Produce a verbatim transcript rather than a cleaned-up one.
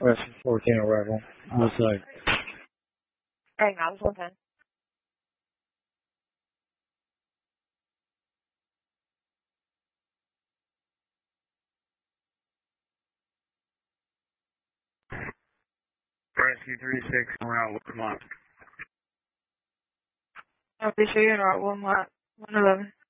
Rescue fourteen arrival. On site. Alright, now it's one ten. Rescue three six around one month. I'll be sure you're in route one eleven.